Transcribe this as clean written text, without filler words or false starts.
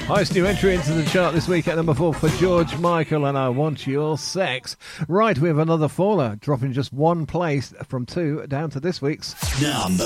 Highest new entry into the chart this week at number 4 for George Michael and I Want Your Sex. Right, we have another faller, dropping just one place from 2 down to this week's number